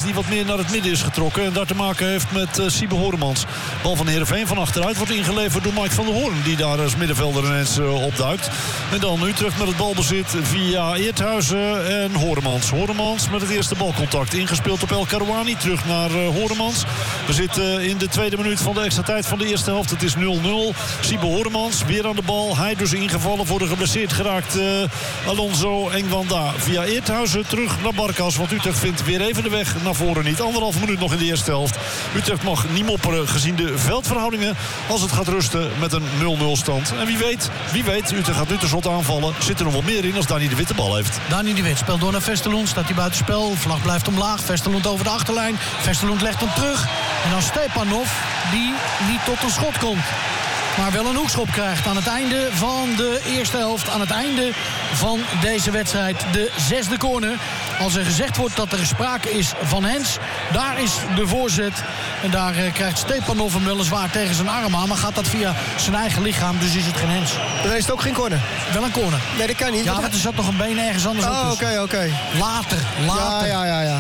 die wat meer naar het midden is getrokken. En daar te maken heeft met Siebe Horemans. Bal van Heerenveen van achteruit wordt ingeleverd door Mike van der Hoorn. Die daar als middenvelder ineens opduikt. En dan Utrecht met het balbezit via Eerthuizen en Horemans. Horemans met het eerste balcontact. Ingespeeld op El Karouani. Terug naar Horemans. We zitten in de tweede minuut van de extra tijd van de eerste helft. Het is 0-0. Siebe Horemans weer aan de bal. Hij dus ingevallen voor de geblesseerd geraakt Alonso Engwanda. Via Eerthuizen terug naar Barkas. Want Utrecht vindt weer even de weg naar voren niet. 1,5 minuut nog in de eerste helft. Utrecht mag niet mopperen gezien de veldverhoudingen. Als het gaat rusten met een 0-0 stand. En wie weet, Utrecht gaat nu ten slot aanvallen. Zit er nog wel meer in als Dani de Wit de bal heeft. Dani de Wit speelt door naar Vesterlund. Staat hij buitenspel. Vlag blijft omlaag. Vesterlund over de achterlijn. Vesterlund legt hem terug. En dan Stepanov die niet tot een schot komt. Maar wel een hoekschop krijgt aan het einde van de eerste helft. Aan het einde van deze wedstrijd. De 6e corner. Als er gezegd wordt dat er sprake is van hens. Daar is de voorzet. En daar krijgt Stepanov hem weliswaar tegen zijn arm aan. Maar gaat dat via zijn eigen lichaam. Dus is het geen hens. Dan is het ook geen corner. Wel een corner. Nee, dat kan niet. Ja, want er zat nog een been ergens anders op. Oké. Later. Ja.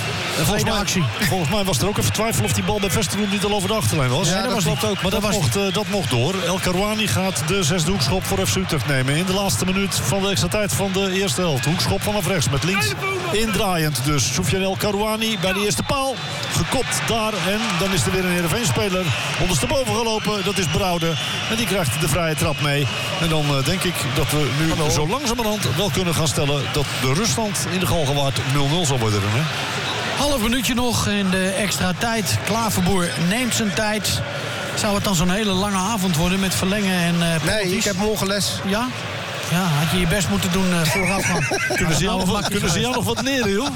Volgens mij was er ook even twijfel of die bal bij Vesterlund niet al over de achterlijn was. Ja, dat klopt ook. Maar dat mocht door. El Karouani gaat de 6e hoekschop voor FC Utrecht nemen. In de laatste minuut van de extra tijd van de eerste helft. Hoekschop vanaf rechts met links indraaiend. Dus Soufiane El Karouani bij de eerste paal. Gekopt daar. En dan is er weer een Heerenveen-speler ondersteboven gelopen. Dat is Brouwde. En die krijgt de vrije trap mee. En dan denk ik dat we nu zo langzamerhand wel kunnen gaan stellen dat de ruststand in de Galgenwaard 0-0 zal worden. Hè? Half minuutje nog in de extra tijd. Klaverboer neemt zijn tijd. Zou het dan zo'n hele lange avond worden met verlengen en penalties? Nee, ik heb morgen les. Ja? Ja, had je je best moeten doen vooraf, man. Kunnen ze jou nog wat leren, joh?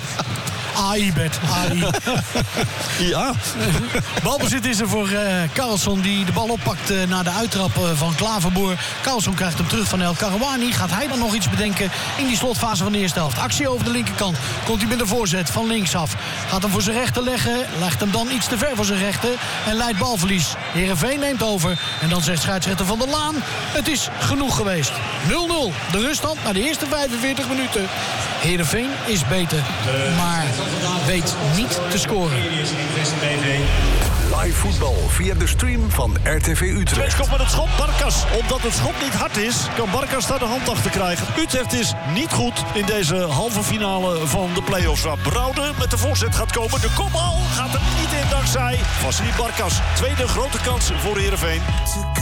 AI, Bert. AI. Ja. Balbezit is er voor Karlsson die de bal oppakt na de uittrap van Klaverboer. Karlsson krijgt hem terug van El Karouani. Gaat hij dan nog iets bedenken in die slotfase van de eerste helft? Actie over de linkerkant. Komt hij met een voorzet van linksaf. Gaat hem voor zijn rechter leggen. Legt hem dan iets te ver voor zijn rechter. En leidt balverlies. Heerenveen neemt over. En dan zegt scheidsrechter Van der Laan: het is genoeg geweest. 0-0. De ruststand na de eerste 45 minuten. Heerenveen is beter. Maar weet niet te scoren. Live voetbal via de stream van RTV Utrecht. Tweeskop met het schot. Barkas. Omdat het schot niet hard is, kan Barkas daar de hand achter krijgen. Utrecht is niet goed in deze halve finale van de play-offs. Waar Brouwde met de voorzet gaat komen. De kopbal gaat er niet in dankzij Vassili Barkas. Tweede grote kans voor Heerenveen.